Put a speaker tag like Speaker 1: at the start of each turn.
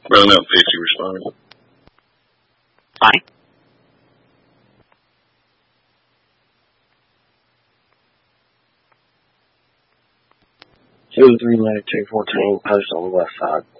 Speaker 1: Brown out 50 responding.
Speaker 2: Fine.
Speaker 3: Two 39214 post on the west side.